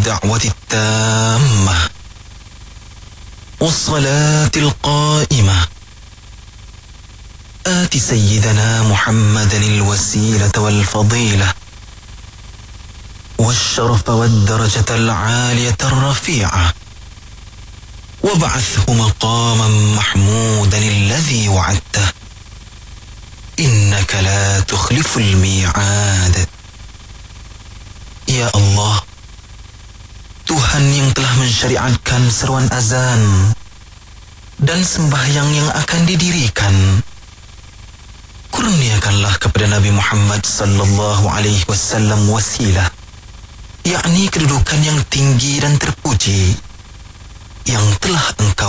الدعوة التامة والصلاة القائمة آت سيدنا محمدا الوسيلة والفضيلة والشرف والدرجة العالية الرفيعة وابعثه مقاما محمودا الذي وعدته إنك لا تخلف الميعاد. Ya Allah, Tuhan yang telah mensyariatkan seruan azan dan sembahyang yang akan didirikan, kurniakanlah kepada Nabi Muhammad sallallahu alaihi wasallam wasilah, yakni kedudukan yang tinggi dan terpuji yang telah Engkau